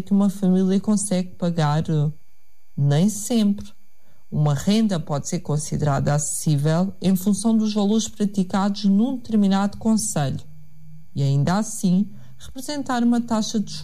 que uma família consegue pagar? Nem sempre. Uma renda pode ser considerada acessível em função dos valores praticados num determinado concelho e, ainda assim, representar uma taxa de